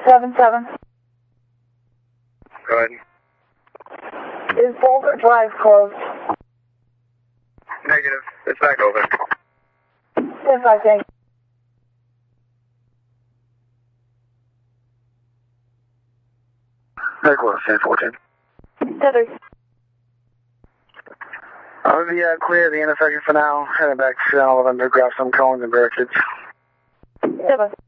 7-7. Go ahead. Is Boulder Drive closed? Negative. It's back open. Yes, I think. Nicholas, 1014. Tether. I'll be clear of the intersection for now. Heading back to Channel 11 to grab some cones and barricades. Tether.